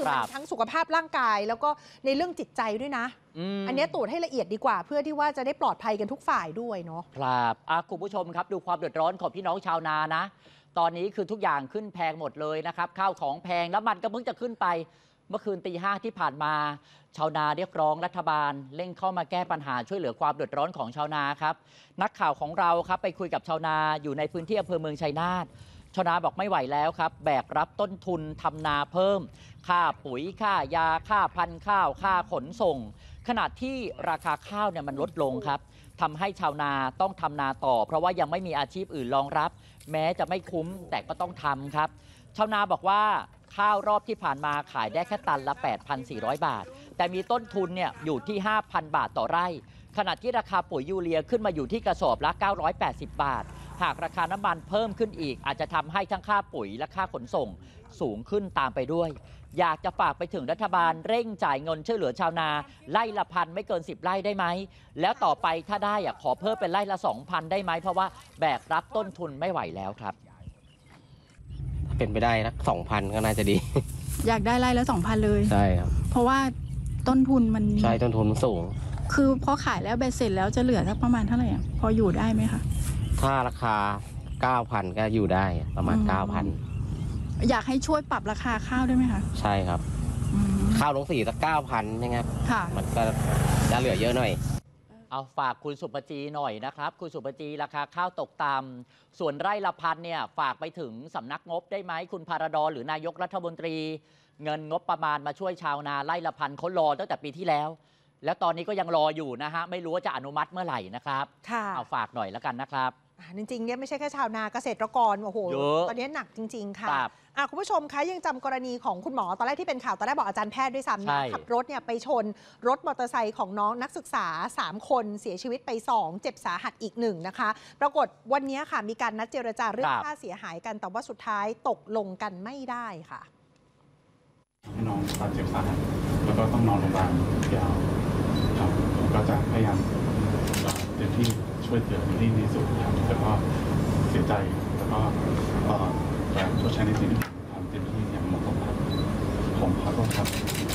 คือมันทั้งสุขภาพร่างกายแล้วก็ในเรื่องจิตใจด้วยนะอันนี้ตรวจให้ละเอียดดีกว่าเพื่อที่ว่าจะได้ปลอดภัยกันทุกฝ่ายด้วยเนาะครับคุณผู้ชมครับดูความเดือดร้อนของพี่น้องชาวนานะตอนนี้คือทุกอย่างขึ้นแพงหมดเลยนะครับข้าวของแพงแล้วมันก็เพิ่งจะขึ้นไปเมื่อคืนตี 5ที่ผ่านมาชาวนาเรียกร้องรัฐบาลเร่งเข้ามาแก้ปัญหาช่วยเหลือความเดือดร้อนของชาวนาครับนักข่าวของเราครับไปคุยกับชาวนาอยู่ในพื้นที่อำเภอเมืองชัยนาทชาวนาบอกไม่ไหวแล้วครับแบกรับต้นทุนทำนาเพิ่มค่าปุ๋ยค่ายาค่าพันธุ์ข้าวค่าขนส่งขณะที่ราคาข้าวเนี่ยมันลดลงครับทำให้ชาวนาต้องทำนาต่อเพราะว่ายังไม่มีอาชีพอื่นรองรับแม้จะไม่คุ้มแต่ก็ต้องทำครับชาวนาบอกว่าข้าวรอบที่ผ่านมาขายได้แค่ตันละ 8,400 บาทแต่มีต้นทุนเนี่ยอยู่ที่ 5,000 บาทต่อไร่ขณะที่ราคาปุ๋ยยูเรียขึ้นมาอยู่ที่กระสอบละ 980 บาทหากราคาน้ำมันเพิ่มขึ้นอีกอาจจะทำให้ทั้งค่าปุ๋ยและค่าขนส่งสูงขึ้นตามไปด้วยอยากจะฝากไปถึงรัฐบาลเร่งจ่ายเงินช่วยเหลือชาวนาไร่ละพันไม่เกิน10 ไร่ได้ไหมแล้วต่อไปถ้าได้ขอเพิ่มเป็นไร่ละ 2,000 ได้ไหมเพราะว่าแบกรับต้นทุนไม่ไหวแล้วครับเป็นไปได้นะ2,000 ก็น่าจะดีอยากได้ไร่ละ 2,000 เลยใช่ครับเพราะว่าต้นทุนมันใช่ต้นทุนมันสูงคือพอขายแล้วเบ็ดเสร็จแล้วจะเหลือสักประมาณเท่าไหร่พออยู่ได้ไหมคะถ้าราคา 9,000 ก็อยู่ได้ประมาณ 9,000 อยากให้ช่วยปรับราคาข้าวได้ไหมคะใช่ครับข้าวลงสีสัก 9,000 ยังไงมันก็จะเหลือเยอะหน่อยเอาฝากคุณสุปจีหน่อยนะครับคุณสุปจีราคาข้าวตกต่ำส่วนไร่ละพันเนี่ยฝากไปถึงสำนักงบได้ไหมคุณพาราดอนหรือนายกรัฐมนตรีเงินงบประมาณมาช่วยชาวนาไร่ละพันเขารอตั้งแต่ปีที่แล้วแล้วตอนนี้ก็ยังรออยู่นะฮะไม่รู้ว่าจะอนุมัติเมื่อไหร่นะครับเอาฝากหน่อยแล้วกันนะครับจริงๆเนี่ยไม่ใช่แค่ชาวนาเกษตรกรโอ้โหตอนนี้หนักจริงๆค่ะคุณผู้ชมคะยังจำกรณีของคุณหมอตอนแรกที่เป็นข่าวตอนแรกบอกอาจารย์แพทย์ด้วยซ้ำนะขับรถเนี่ยไปชนรถมอเตอร์ไซค์ของน้องนักศึกษา3 คนเสียชีวิตไป2เจ็บสาหัสอีก1นะคะปรากฏวันนี้ค่ะมีการนัดเจรจาเรื่องค่าเสียหายกันแต่ว่าสุดท้ายตกลงกันไม่ได้ค่ะให้น้องบาดเจ็บสาหัสแล้วก็ต้องนอนโรงพยาบาลยาวครับผมก็จะพยายามเต็มที่ช่วยเหลือในที่ดีสุดครับแล้วก็เสียใจแล้วก็แบบชดใช้ในสิ่งที่ทำเต็มที่อย่างเหมาะสมครับผมขอโทษครับ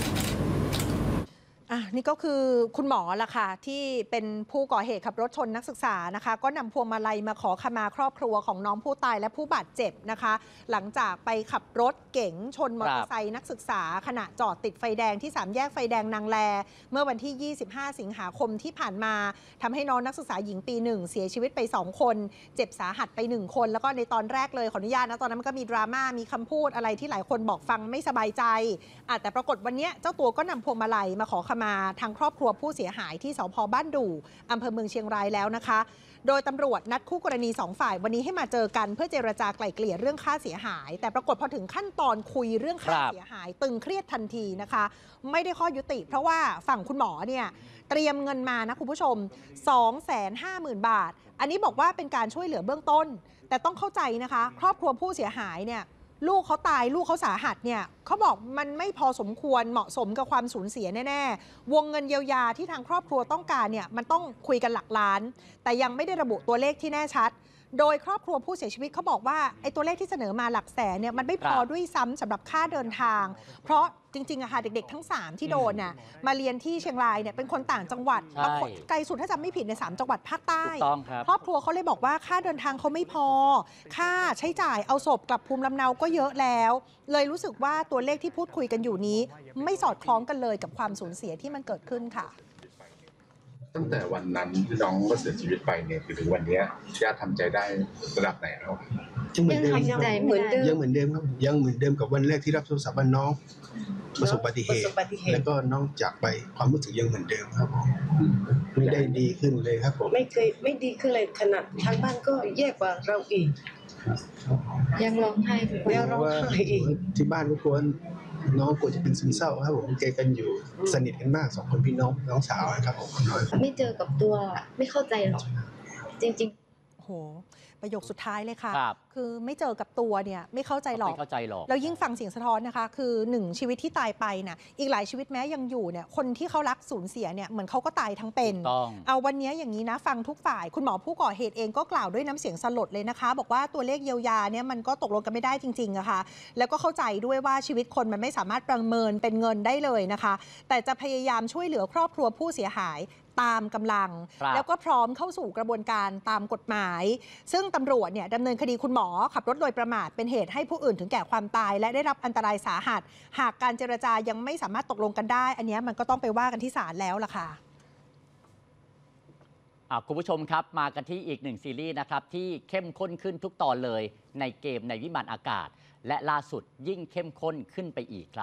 นี่ก็คือคุณหมอล่ะค่ะที่เป็นผู้ก่อเหตุขับรถชนนักศึกษานะคะก็นำพวงมาลัยมาขอขมาครอบครัวของน้องผู้ตายและผู้บาดเจ็บนะคะหลังจากไปขับรถเก๋งชนมอเตอร์ไซค์นักศึกษาขณะจอดติดไฟแดงที่3 แยกไฟแดงนางแลเมื่อวันที่25 สิงหาคมที่ผ่านมาทำให้น้องนักศึกษาหญิงปี 1เสียชีวิตไป2 คนเจ็บสาหัสไป1 คนแล้วก็ในตอนแรกเลยขออนุญาตนะตอนนั้นมันก็มีดราม่ามีคำพูดอะไรที่หลายคนบอกฟังไม่สบายใจแต่ปรากฏวันนี้เจ้าตัวก็นำพวงมาลัยมาขอขมาทางครอบครัวผู้เสียหายที่สภ.บ้านดู่อำเภอเมืองเชียงรายแล้วนะคะโดยตำรวจนัดคู่กรณี2 ฝ่ายวันนี้ให้มาเจอกันเพื่อเจรจาไกล่เกลี่ยเรื่องค่าเสียหายแต่ปรากฏพอถึงขั้นตอนคุยเรื่องค่าเสียหายตึงเครียดทันทีนะคะไม่ได้ข้อยุติเพราะว่าฝั่งคุณหมอเนี่ยเตรียมเงินมานะคุณผู้ชม 250,000 บาทอันนี้บอกว่าเป็นการช่วยเหลือเบื้องต้นแต่ต้องเข้าใจนะคะครอบครัวผู้เสียหายเนี่ยลูกเขาตายลูกเขาสาหัสเนี่ยเขาบอกมันไม่พอสมควรเหมาะสมกับความสูญเสียแน่ๆวงเงินเยียวยาที่ทางครอบครัวต้องการเนี่ยมันต้องคุยกันหลักล้านแต่ยังไม่ได้ระบุตัวเลขที่แน่ชัดโดยครอบครัวผู้เสียชีวิตเขาบอกว่าไอ้ตัวเลขที่เสนอมาหลักแสนเนี่ยมันไม่พอด้วยซ้ำสำหรับค่าเดินทางเพราะจริงๆอะค่ะเด็กๆทั้ง3ที่โดนน่ะมาเรียนที่เชียงรายเนี่ยเป็นคนต่างจังหวัดบางคนไกลสุดถ้าจำไม่ผิดใน3 จังหวัดภาคใต้ครอบครัวเขาเลยบอกว่าค่าเดินทางเขาไม่พอค่าใช้จ่ายเอาศพกลับภูมิลำเนาก็เยอะแล้วเลยรู้สึกว่าตัวเลขที่พูดคุยกันอยู่นี้ไม่สอดคล้องกันเลยกับความสูญเสียที่มันเกิดขึ้นค่ะตั้งแต่วันนั้นที่น้องก็เสียชีวิตไปเนี่ยถึงวันนี้ญาติทำใจได้ระดับไหนแล้วยังทำใจเหมือนเดิมยังเหมือนเดิมครับยังเหมือนเดิมกับวันแรกที่รับโทรศัพท์ว่าน้องประสบอุบัติเหตุแล้วก็น้องจากไปความรู้สึกยังเหมือนเดิมครับผมไม่ได้ดีขึ้นเลยครับผมไม่ดีขึ้นเลยขนาดทางบ้านก็แย่กว่าเราอีกยังร้องไห้อีกที่บ้านก็กลัวน้องกลัวจะเป็นซึมเศร้าครับผมเจอกันอยู่สนิทกันมาก2 คนพี่น้องสาวนะครับผมไม่เจอกับตัวไม่เข้าใจหรอกจริงๆประโยคสุดท้ายเลยค่ะครับคือไม่เจอกับตัวเนี่ยไม่เข้าใจหรอกไม่เข้าใจหรอกแล้วยิ่งฟังเสียงสะท้อนนะคะ คือ1ชีวิตที่ตายไปนะอีกหลายชีวิตแม้ยังอยู่เนี่ยคนที่เขารักสูญเสียเนี่ยเหมือนเขาก็ตายทั้งเป็นถูกต้องเอาวันนี้อย่างนี้นะฟังทุกฝ่ายคุณหมอผู้ก่อเหตุเองก็กล่าวด้วยน้ำเสียงสลดเลยนะคะ บอกว่าตัวเลขเยียวยาเนี่ยมันก็ตกลงกันไม่ได้จริงๆอะค่ะแล้วก็เข้าใจด้วยว่าชีวิตคนมันไม่สามารถประเมินเป็นเงินได้เลยนะคะ แต่จะพยายามช่วยเหลือครอบครัวผู้เสียหายตามกำลังครับแล้วก็พร้อมเข้าสู่กระบวนการตามกฎหมาย ซึ่งตำรวจเนี่ยดำเนินคดีคุณหมอขับรถโดยประมาทเป็นเหตุให้ผู้อื่นถึงแก่ความตาย และได้รับอันตรายสาหัส หากการเจรจายังไม่สามารถตกลงกันได้ อันนี้มันก็ต้องไปว่ากันที่ศาลแล้วล่ะค่ะคุณผู้ชมครับมากันที่อีกหนึ่งซีรีส์นะครับที่เข้มข้นขึ้นทุกตอนเลยในเกมในวิมานอากาศ และล่าสุดยิ่งเข้มข้นขึ้นไปอีกครับ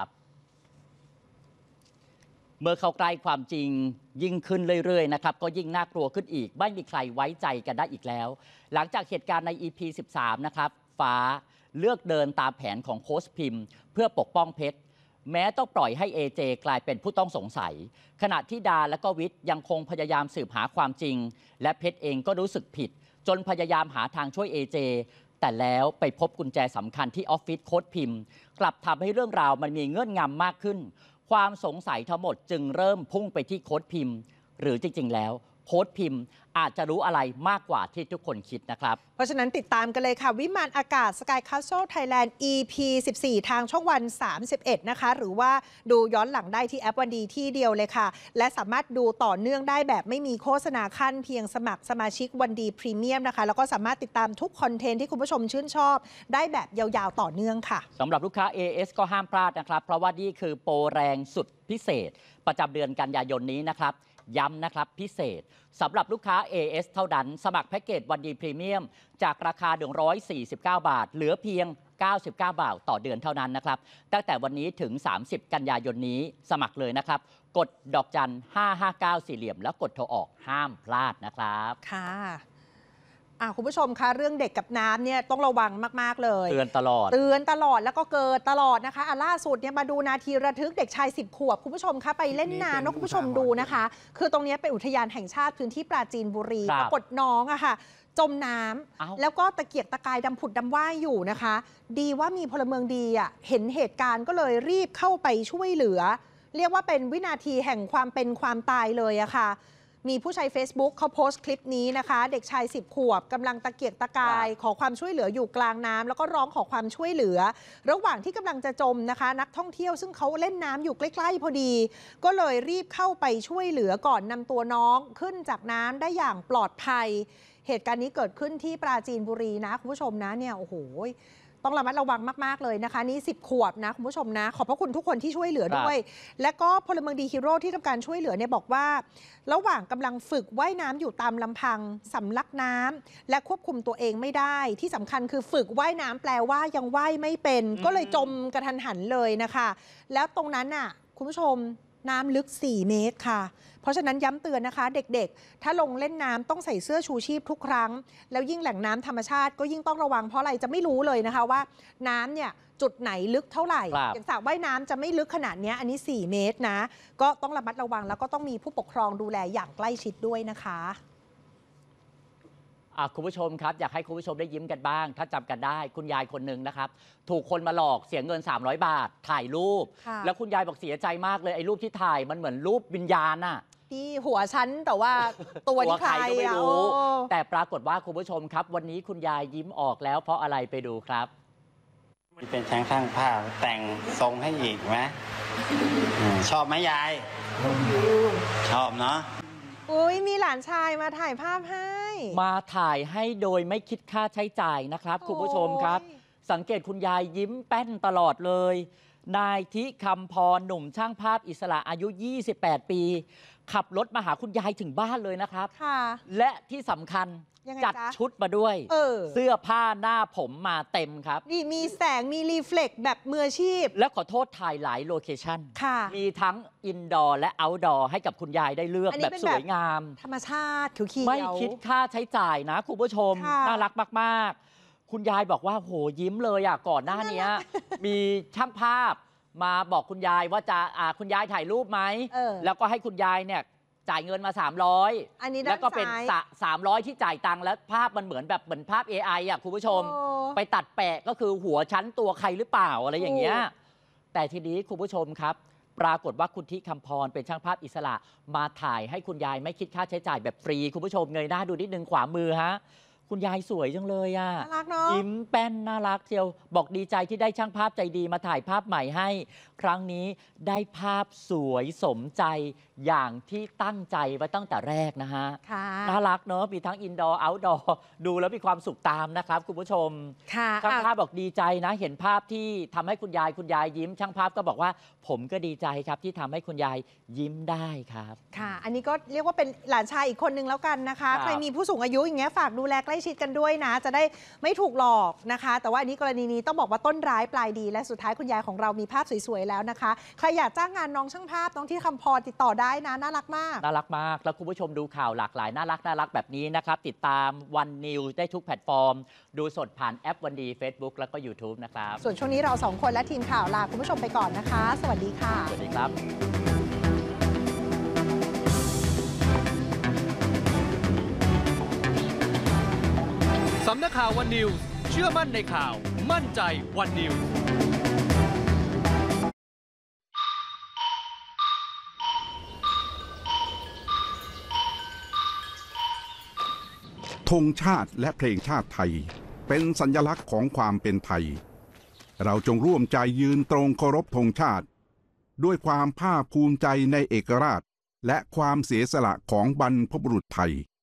เมื่อเข้าใกล้ความจริงยิ่งขึ้นเรื่อยๆนะครับก็ยิ่งน่ากลัวขึ้นอีกไม่มีใครไว้ใจกันได้อีกแล้ว หลังจากเหตุการณ์ใน EP 13 นะครับฟ้าเลือกเดินตามแผนของโค้ชพิมพ์ เพื่อปกป้องเพชรแม้ต้องปล่อยให้ AJ กลายเป็นผู้ต้องสงสัย ขณะที่ดาและก็วิทย์ยังคงพยายามสืบหาความจริง และเพชรเองก็รู้สึกผิด จนพยายามหาทางช่วย AJ แต่แล้วไปพบกุญแจสำคัญที่ออฟฟิศโค้ชพิมพ์ กลับทำให้เรื่องราวมันมีเงื่อนงำมากขึ้น ความสงสัยทั้งหมดจึงเริ่มพุ่งไปที่โค้ชพิมพ์ หรือจริงๆแล้วโค้ชพิมพ์อาจจะรู้อะไรมากกว่าที่ทุกคนคิดนะครับเพราะฉะนั้นติดตามกันเลยค่ะ วิมานอากาศ Sky Castle Thailand EP 14 ทางช่องวัน 31 นะคะ หรือว่าดูย้อนหลังได้ที่แอปวันดีที่เดียวเลยค่ะ และสามารถดูต่อเนื่องได้แบบไม่มีโฆษณาขั้นเพียงสมัครสมาชิกวันดีพรีเมียมนะคะ แล้วก็สามารถติดตามทุกคอนเทนต์ที่คุณผู้ชมชื่นชอบได้แบบยาวๆต่อเนื่องค่ะสำหรับลูกค้า AS ก็ห้ามพลาดนะครับ เพราะว่านี่คือโปรแรงสุดพิเศษ ประจำเดือนกันยายนนี้นะครับ ย้ำนะครับพิเศษสำหรับลูกค้า AS เท่านั้นสมัครแพ็กเกจวันดีพรีเมียมจากราคา149 บาท เหลือเพียง 99 บาทต่อเดือนเท่านั้นนะครับตั้งแต่วันนี้ถึง 30 กันยายนนี้สมัครเลยนะครับกดดอกจัน 559 สี่เหลี่ยมแล้วกดโทรออกห้ามพลาดนะครับค่ะคุณผู้ชมคะเรื่องเด็กกับน้ำเนี่ยต้องระวังมากๆเลยเตือนตลอดแล้วก็เกิดตลอดนะคะล่าสุดเนี่ยมาดูนาทีระทึกเด็กชาย10 ขวบคุณผู้ชมคะไปเล่นน้ำนะคุณผู้ชมดูนะคะ คือตรงนี้เป็นอุทยานแห่งชาติพื้นที่ปราจีนบุรีปรากฏน้องอะค่ะจมน้ำแล้วก็ตะเกียกตะกายดำผุดดำว่ายอยู่นะคะ ดีว่ามีพลเมืองดีอะเห็นเหตุการณ์ก็เลยรีบเข้าไปช่วยเหลือ เรียกว่าเป็นวินาทีแห่งความเป็นความตายเลยอะค่ะมีผู้ใช้ Facebook เขาโพสต์คลิปนี้นะคะ เด็กชาย10 ขวบกำลังตะเกียกตะกายขอความช่วยเหลืออยู่กลางน้ำแล้วก็ร้องขอความช่วยเหลือ ระหว่างที่กำลังจะจมนะคะ นักท่องเที่ยวซึ่งเขาเล่นน้ำอยู่ใกล้ๆพอดี ก็เลยรีบเข้าไปช่วยเหลือก่อนนำตัวน้องขึ้นจากน้ำได้อย่างปลอดภัย เหตุการณ์นี้เกิดขึ้นที่ปราจีนบุรีนะคุณผู้ชมนะเนี่ยโอ้โหต้องระมัดระวังมากๆเลยนะคะนี่10 ขวบนะคุณผู้ชมนะขอบพระคุณทุกคนที่ช่วยเหลือด้วย และก็พลเมืองดีฮีโร่ที่ทำการช่วยเหลือเนี่ยบอกว่าระหว่างกำลังฝึกว่ายน้ำอยู่ตามลำพังสำลักน้ำและควบคุมตัวเองไม่ได้ที่สำคัญคือฝึกว่ายน้ำแปลว่ายังว่ายไม่เป็นก็เลยจมกระทันหันเลยนะคะแล้วตรงนั้นน่ะคุณผู้ชมน้ำลึก4 เมตรค่ะเพราะฉะนั้นย้ำเตือนนะคะเด็กๆถ้าลงเล่นน้ำต้องใส่เสื้อชูชีพทุกครั้งแล้วยิ่งแหล่งน้ำธรรมชาติก็ยิ่งต้องระวังเพราะอะไรจะไม่รู้เลยนะคะว่าน้ำเนี่ยจุดไหนลึกเท่าไหร่อย่างสระว่ายน้ำจะไม่ลึกขนาดนี้อันนี้4 เมตรนะก็ต้องระมัดระวังแล้วก็ต้องมีผู้ปกครองดูแลอย่างใกล้ชิดด้วยนะคะคุณผู้ชมครับอยากให้คุณผู้ชมได้ยิ้มกันบ้าง ถ้าจำกันได้คุณยายคนหนึ่งนะครับถูกคนมาหลอกเสียเงิน300 บาทถ่ายรูปแล้วคุณยายบอกเสียใจมากเลยไอ้รูปที่ถ่ายมันเหมือนรูปวิญญาณน่ะที่หัวฉันแต่ว่าตัวที่ใครก็ไม่รู้แต่ปรากฏว่าคุณผู้ชมครับวันนี้คุณยายยิ้มออกแล้วเพราะอะไรไปดูครับเป็นช่างภาพแต่งทรงให้อีกไหมชอบไหมยายชอบเนาะอุ้ยมีหลานชายมาถ่ายภาพให้มาถ่ายให้โดยไม่คิดค่าใช้จ่ายนะครับคุณผู้ชมครับสังเกตคุณยายยิ้มแป้นตลอดเลยนายทิคำพรหนุ่มช่างภาพอิสระอายุ28 ปีขับรถมาหาคุณยายถึงบ้านเลยนะครับและที่สำคัญจัดชุดมาด้วยเสื้อผ้าหน้าผมมาเต็มครับนี่มีแสงมีรีเฟล็กแบบมืออาชีพและขอโทษถ่ายหลายโลเคชั่นมีทั้งอินดอร์และเอาท์ดอร์ให้กับคุณยายได้เลือกแบบสวยงามธรรมชาติเขียวไม่คิดค่าใช้จ่ายนะคุณผู้ชมน่ารักมากๆคุณยายบอกว่าโหยิ้มเลยก่อนหน้านี้มีช่างภาพมาบอกคุณยายว่าจะคุณยายถ่ายรูปไหมแล้วก็ให้คุณยายเนี่ยจ่ายเงินมา 300 อันนี้แล้วก็เป็นด้านซ้าย 300ที่จ่ายตังค์แล้วภาพมันเหมือนภาพ AI อ่ะคุณผู้ชม ไปตัดแปะก็คือหัวชั้นตัวใครหรือเปล่าอะไรอย่างเงี้ยแต่ทีนี้คุณผู้ชมครับปรากฏว่าคุณทิคำพรเป็นช่างภาพอิสระมาถ่ายให้คุณยายไม่คิดค่าใช้จ่ายแบบฟรีคุณผู้ชมเงยหน้าดูนิดนึงขวามือฮะคุณยายสวยจังเลยอ่ะน่ารักเนาะยิ้มแป้นน่ารักเชียวบอกดีใจที่ได้ช่างภาพใจดีมาถ่ายภาพใหม่ให้ ครั้งนี้ได้ภาพสวยสมใจอย่างที่ตั้งใจไว้ตั้งแต่แรกนะฮะค่ะน่ารักเนอะมีทั้งอินดอร์เอาท์ดอร์ดูแล้วมีความสุขตามนะครับคุณผู้ชมค่ะช่างภาพบอกดีใจนะเห็นภาพที่ทำให้คุณยายยิ้ม ช่างภาพก็บอกว่าผมก็ดีใจครับที่ทำให้คุณยายยิ้มได้ครับค่ะ อันนี้ก็เรียกว่าเป็นหลานชายอีกคนนึงแล้วกันนะคะครับใครมีผู้สูงอายุอย่างเงี้ยฝากดูแลใกล้ชิดกันด้วยนะ จะได้ไม่ถูกหลอกนะคะ แต่ว่าอันนี้กรณีนี้ต้องบอกว่าต้นร้ายปลายดี และสุดท้ายคุณยายของเรามีภาพสวยๆแล้วนะคะ ใครอยากจ้างงานน้องช่างภาพน้องที่คำพรติดต่อได้นะน่ารักมากน่ารักมากแล้วคุณผู้ชมดูข่าวหลากหลายน่ารักแบบนี้นะครับติดตามวันนิวได้ทุกแพลตฟอร์ม ดูสดผ่านแอปวันดี Facebook แล้วก็ YouTube นะครับส่วนช่วงนี้เราสองคนและทีมข่าวลาคุณผู้ชมไปก่อนนะคะ สวัสดีค่ะสวัสดีครับสำนักข่าววันนิวเชื่อมั่นในข่าวมั่นใจวันนิวธงชาติและเพลงชาติไทยเป็นสัญลักษณ์ของความเป็นไทย เราจงร่วมใจยืนตรงเคารพธงชาติด้วยความภาคภูมิใจในเอกราชและความเสียสละของบรรพบุรุษไทย